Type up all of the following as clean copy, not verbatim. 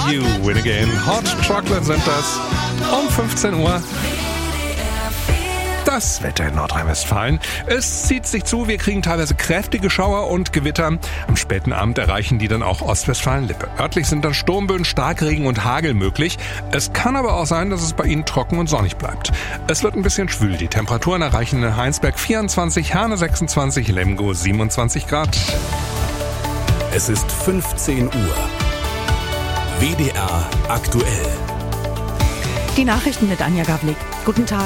You Win Again. Hot Chocolate sind das um 15 Uhr. Das Wetter in Nordrhein-Westfalen. Es zieht sich zu, wir kriegen teilweise kräftige Schauer und Gewitter. Am späten Abend erreichen die dann auch Ostwestfalen-Lippe. Örtlich sind dann Sturmböen, Starkregen und Hagel möglich. Es kann aber auch sein, dass es bei Ihnen trocken und sonnig bleibt. Es wird ein bisschen schwül. Die Temperaturen erreichen in Heinsberg 24, Herne 26, Lemgo 27 Grad. Es ist 15 Uhr. WDR aktuell. Die Nachrichten mit Anja Gavlik. Guten Tag.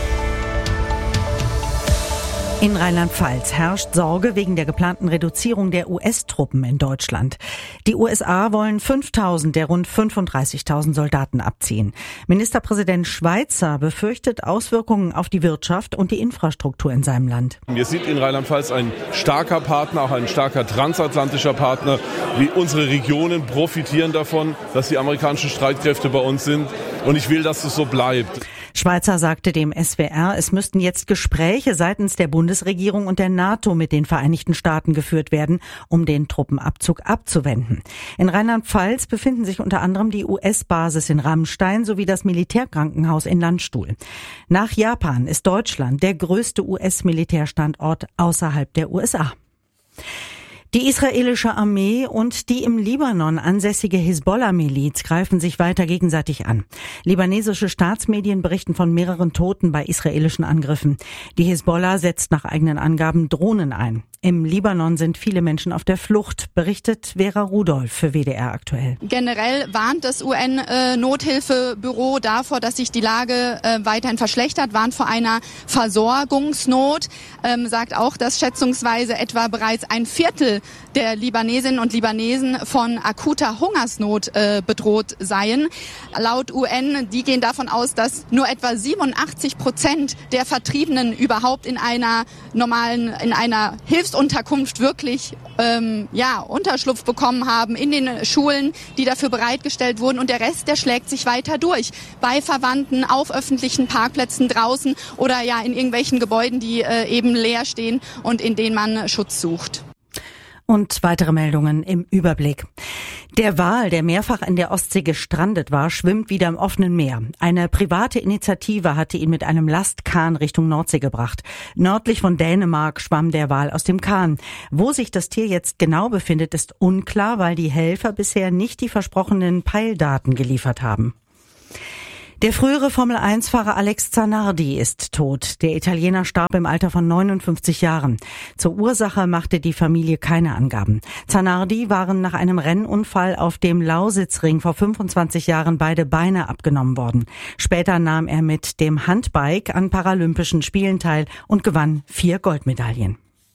In Rheinland-Pfalz herrscht Sorge wegen der geplanten Reduzierung der US-Truppen in Deutschland. Die USA wollen 5.000 der rund 35.000 Soldaten abziehen. Ministerpräsident Schweizer befürchtet Auswirkungen auf die Wirtschaft und die Infrastruktur in seinem Land. Wir sind in Rheinland-Pfalz ein starker Partner, auch ein starker transatlantischer Partner. Wie unsere Regionen profitieren davon, dass die amerikanischen Streitkräfte bei uns sind. Und ich will, dass es so bleibt. Schweizer sagte dem SWR, es müssten jetzt Gespräche seitens der Bundesregierung und der NATO mit den Vereinigten Staaten geführt werden, um den Truppenabzug abzuwenden. In Rheinland-Pfalz befinden sich unter anderem die US-Basis in Rammstein sowie das Militärkrankenhaus in Landstuhl. Nach Japan ist Deutschland der größte US-Militärstandort außerhalb der USA. Die israelische Armee und die im Libanon ansässige Hisbollah-Miliz greifen sich weiter gegenseitig an. Libanesische Staatsmedien berichten von mehreren Toten bei israelischen Angriffen. Die Hisbollah setzt nach eigenen Angaben Drohnen ein. Im Libanon sind viele Menschen auf der Flucht, berichtet Vera Rudolph für WDR aktuell. Generell warnt das UN-Nothilfebüro davor, dass sich die Lage weiterhin verschlechtert, warnt vor einer Versorgungsnot, sagt auch, dass schätzungsweise etwa bereits ein Viertel der Libanesinnen und Libanesen von akuter Hungersnot bedroht seien. Laut UN, die gehen davon aus, dass nur etwa 87% der Vertriebenen überhaupt in einer Hilfsunterkunft wirklich Unterschlupf bekommen haben in den Schulen, die dafür bereitgestellt wurden. Und der Rest, der schlägt sich weiter durch. Bei Verwandten, auf öffentlichen Parkplätzen draußen oder in irgendwelchen Gebäuden, die eben leer stehen und in denen man Schutz sucht. Und weitere Meldungen im Überblick. Der Wal, der mehrfach in der Ostsee gestrandet war, schwimmt wieder im offenen Meer. Eine private Initiative hatte ihn mit einem Lastkahn Richtung Nordsee gebracht. Nördlich von Dänemark schwamm der Wal aus dem Kahn. Wo sich das Tier jetzt genau befindet, ist unklar, weil die Helfer bisher nicht die versprochenen Peildaten geliefert haben. Der frühere Formel-1-Fahrer Alex Zanardi ist tot. Der Italiener starb im Alter von 59 Jahren. Zur Ursache machte die Familie keine Angaben. Zanardi waren nach einem Rennunfall auf dem Lausitzring vor 25 Jahren beide Beine abgenommen worden. Später nahm er mit dem Handbike an Paralympischen Spielen teil und gewann 4 Goldmedaillen.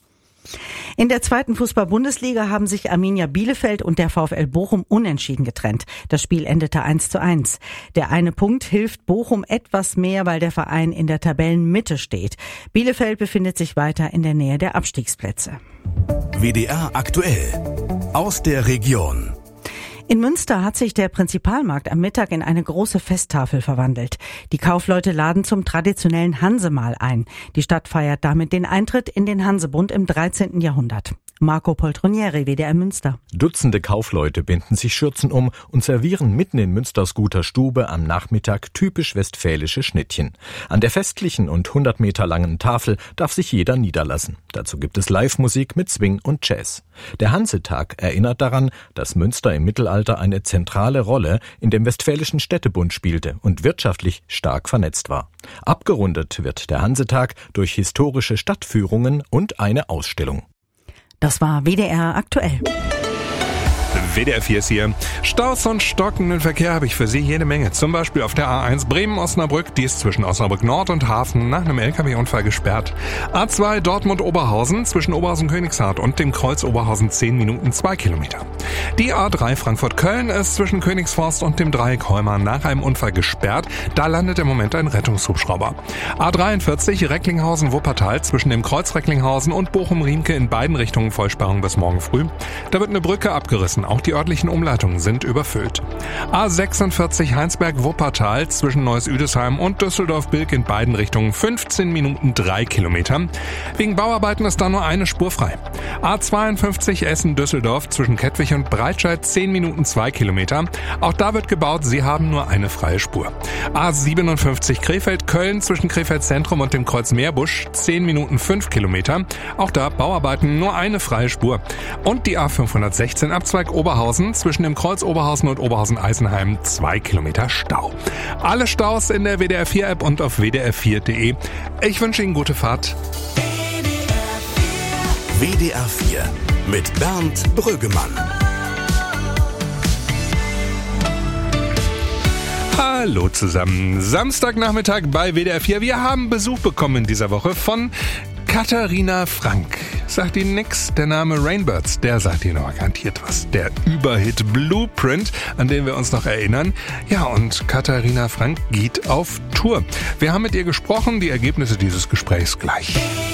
In der zweiten Fußball-Bundesliga haben sich Arminia Bielefeld und der VfL Bochum unentschieden getrennt. Das Spiel endete 1:1. Der eine Punkt hilft Bochum etwas mehr, weil der Verein in der Tabellenmitte steht. Bielefeld befindet sich weiter in der Nähe der Abstiegsplätze. WDR aktuell. Aus der Region. In Münster hat sich der Prinzipalmarkt am Mittag in eine große Festtafel verwandelt. Die Kaufleute laden zum traditionellen Hansemahl ein. Die Stadt feiert damit den Eintritt in den Hansebund im 13. Jahrhundert. Marco Poltronieri, WDR Münster. Dutzende Kaufleute binden sich Schürzen um und servieren mitten in Münsters guter Stube am Nachmittag typisch westfälische Schnittchen. An der festlichen und 100 Meter langen Tafel darf sich jeder niederlassen. Dazu gibt es Live-Musik mit Swing und Jazz. Der Hansetag erinnert daran, dass Münster im Mittelalter eine zentrale Rolle in dem Westfälischen Städtebund spielte und wirtschaftlich stark vernetzt war. Abgerundet wird der Hansetag durch historische Stadtführungen und eine Ausstellung. Das war WDR aktuell. WDR 4 ist hier. Staus und stockenden Verkehr habe ich für Sie jede Menge. Zum Beispiel auf der A1 Bremen-Osnabrück. Die ist zwischen Osnabrück Nord und Hafen nach einem LKW-Unfall gesperrt. A2 Dortmund-Oberhausen zwischen Oberhausen-Königshardt und dem Kreuz Oberhausen 10 Minuten 2 Kilometer. Die A3 Frankfurt-Köln ist zwischen Königsforst und dem Dreieck Heumar nach einem Unfall gesperrt. Da landet im Moment ein Rettungshubschrauber. A43 Recklinghausen-Wuppertal zwischen dem Kreuz Recklinghausen und Bochum-Riemke in beiden Richtungen Vollsperrung bis morgen früh. Da wird eine Brücke abgerissen. Auch die örtlichen Umleitungen sind überfüllt. A46 Heinsberg-Wuppertal zwischen Neuss-Üdesheim und Düsseldorf-Bilk in beiden Richtungen 15 Minuten 3 Kilometer. Wegen Bauarbeiten ist da nur eine Spur frei. A52 Essen-Düsseldorf zwischen Kettwig und Breitscheid 10 Minuten 2 Kilometer. Auch da wird gebaut, sie haben nur eine freie Spur. A57 Krefeld-Köln zwischen Krefeld-Zentrum und dem Kreuz Meerbusch 10 Minuten 5 Kilometer. Auch da Bauarbeiten, nur eine freie Spur. Und die A516 Abzweig Oberhausen zwischen dem Kreuz Oberhausen und Oberhausen-Eisenheim 2 Kilometer Stau. Alle Staus in der WDR 4 App und auf wdr4.de. Ich wünsche Ihnen gute Fahrt. WDR 4 mit Bernd Brüggemann. Hallo zusammen. Samstagnachmittag bei WDR 4. Wir haben Besuch bekommen in dieser Woche von Katharina Frank. Sagt Ihnen nix? Der Name Rainbirds, der sagt Ihnen aber garantiert was. Der Überhit Blueprint, an den wir uns noch erinnern. Ja, und Katharina Frank geht auf Tour. Wir haben mit ihr gesprochen, die Ergebnisse dieses Gesprächs gleich.